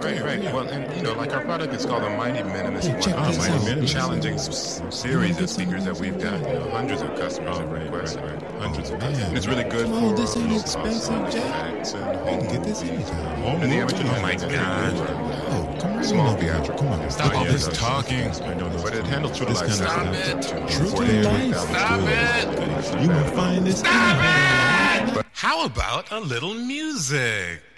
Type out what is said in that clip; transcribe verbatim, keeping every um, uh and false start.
Right, right. Well, and you know, like our product is called the Mighty Minimus Hey, check One. this Mighty out. Minimus. Challenging s- series of speakers that we've got. You know, hundreds of customers have requested. Hundreds of customers. And it's really good Oh, for this ain't uh, expensive, Jack. acts and I home can get this movies. anytime. And the amateur Oh my is very God. good. Oh, come on. Small over here. theatrical. Come on. Stop Oh, all yeah, this that's- talking. I know this. But it handles true to This life. kind of sound. Stop it. True to forty-eight life. thousand Stop good. it. You gonna find this Stop out. it! How about a little music?